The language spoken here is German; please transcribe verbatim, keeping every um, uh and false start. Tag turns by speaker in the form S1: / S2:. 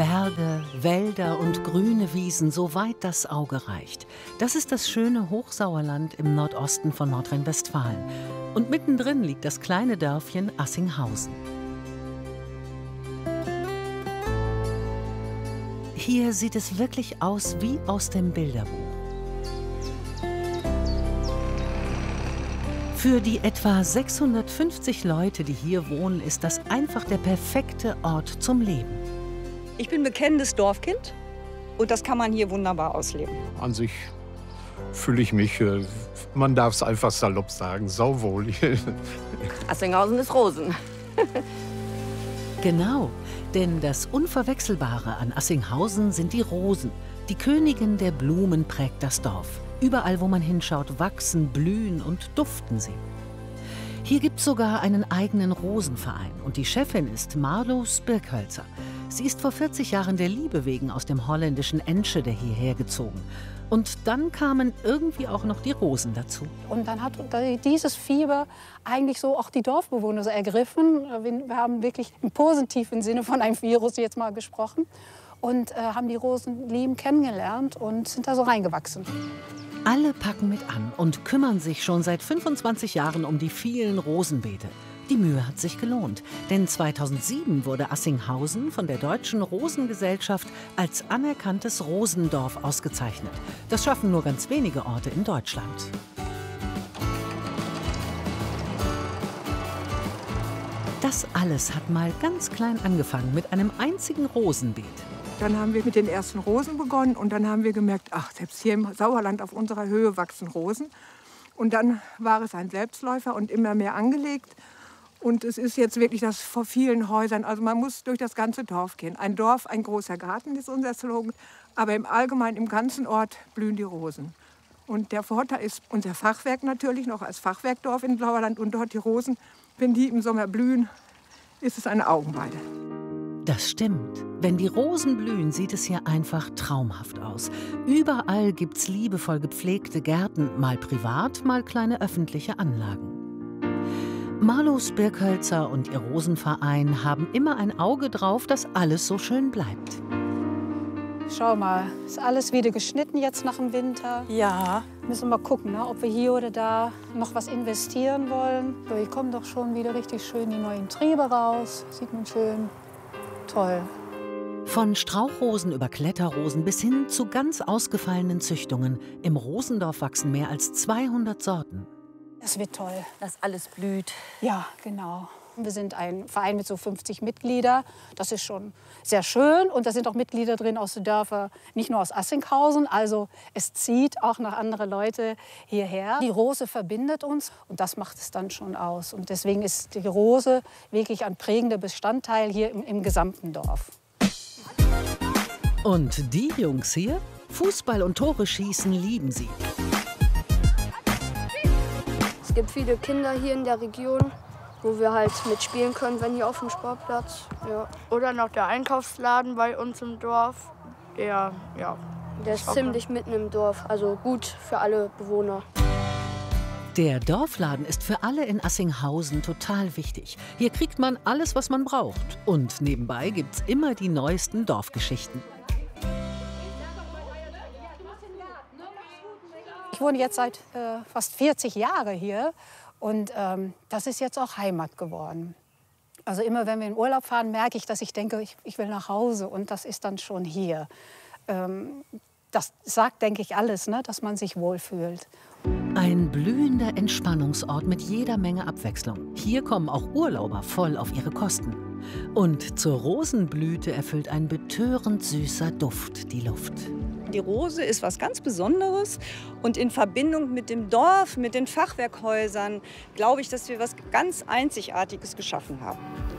S1: Berge, Wälder und grüne Wiesen, soweit das Auge reicht. Das ist das schöne Hochsauerland im Nordosten von Nordrhein-Westfalen. Und mittendrin liegt das kleine Dörfchen Assinghausen. Hier sieht es wirklich aus wie aus dem Bilderbuch. Für die etwa sechshundertfünfzig Leute, die hier wohnen, ist das einfach der perfekte Ort zum Leben.
S2: Ich bin bekennendes Dorfkind und das kann man hier wunderbar ausleben.
S3: An sich fühle ich mich, man darf es einfach salopp sagen, sauwohl.
S4: Assinghausen ist Rosen.
S1: Genau, denn das Unverwechselbare an Assinghausen sind die Rosen. Die Königin der Blumen prägt das Dorf. Überall, wo man hinschaut, wachsen, blühen und duften sie. Hier gibt es sogar einen eigenen Rosenverein und die Chefin ist Marloes Birkhölzer. Sie ist vor vierzig Jahren der Liebe wegen aus dem holländischen Enschede hierher gezogen. Und dann kamen irgendwie auch noch die Rosen dazu.
S5: Und dann hat dieses Fieber eigentlich so auch die Dorfbewohner so ergriffen. Wir haben wirklich im positiven Sinne von einem Virus jetzt mal gesprochen. Und äh, haben die Rosen lieben kennengelernt und sind da so reingewachsen.
S1: Alle packen mit an und kümmern sich schon seit fünfundzwanzig Jahren um die vielen Rosenbeete. Die Mühe hat sich gelohnt, denn zweitausendsieben wurde Assinghausen von der Deutschen Rosengesellschaft als anerkanntes Rosendorf ausgezeichnet. Das schaffen nur ganz wenige Orte in Deutschland. Das alles hat mal ganz klein angefangen mit einem einzigen Rosenbeet.
S6: Dann haben wir mit den ersten Rosen begonnen und dann haben wir gemerkt, ach, selbst hier im Sauerland auf unserer Höhe wachsen Rosen. Und dann war es ein Selbstläufer und immer mehr angelegt. Und es ist jetzt wirklich das vor vielen Häusern, also man muss durch das ganze Dorf gehen. Ein Dorf, ein großer Garten ist unser Slogan, aber im Allgemeinen, im ganzen Ort blühen die Rosen. Und der Vorteil ist unser Fachwerk natürlich noch als Fachwerkdorf in Sauerland und dort die Rosen, wenn die im Sommer blühen, ist es eine Augenweide.
S1: Das stimmt. Wenn die Rosen blühen, sieht es hier einfach traumhaft aus. Überall gibt's liebevoll gepflegte Gärten, mal privat, mal kleine öffentliche Anlagen. Marloes Birkhölzer und ihr Rosenverein haben immer ein Auge drauf, dass alles so schön bleibt.
S5: Schau mal, ist alles wieder geschnitten jetzt nach dem Winter.
S4: Ja.
S5: Müssen wir mal gucken, ne, ob wir hier oder da noch was investieren wollen. So, hier kommen doch schon wieder richtig schön die neuen Triebe raus. Sieht man schön. Toll.
S1: Von Strauchrosen über Kletterrosen bis hin zu ganz ausgefallenen Züchtungen. Im Rosendorf wachsen mehr als zweihundert Sorten.
S5: Das wird toll.
S4: Dass alles blüht.
S5: Ja, genau. Wir sind ein Verein mit so fünfzig Mitgliedern. Das ist schon sehr schön. Und da sind auch Mitglieder drin aus den Dörfern, nicht nur aus Assinghausen. Also es zieht auch noch andere Leute hierher. Die Rose verbindet uns und das macht es dann schon aus. Und deswegen ist die Rose wirklich ein prägender Bestandteil hier im, im gesamten Dorf.
S1: Und die Jungs hier? Fußball und Tore schießen lieben sie.
S7: Es gibt viele Kinder hier in der Region, wo wir halt mitspielen können, wenn hier auf dem Sportplatz. Ja.
S8: Oder noch der Einkaufsladen bei uns im Dorf. Der, ja,
S7: der ist ziemlich mitten im Dorf, also gut für alle Bewohner.
S1: Der Dorfladen ist für alle in Assinghausen total wichtig. Hier kriegt man alles, was man braucht. Und nebenbei gibt's immer die neuesten Dorfgeschichten.
S5: Ich wohne jetzt seit äh, fast vierzig Jahren hier und ähm, das ist jetzt auch Heimat geworden. Also immer, wenn wir in Urlaub fahren, merke ich, dass ich denke, ich, ich will nach Hause und das ist dann schon hier. Ähm, das sagt, denke ich, alles, ne, dass man sich wohlfühlt.
S1: Ein blühender Entspannungsort mit jeder Menge Abwechslung. Hier kommen auch Urlauber voll auf ihre Kosten. Und zur Rosenblüte erfüllt ein betörend süßer Duft die Luft.
S2: Die Rose ist was ganz Besonderes und in Verbindung mit dem Dorf, mit den Fachwerkhäusern, glaube ich, dass wir was ganz Einzigartiges geschaffen haben.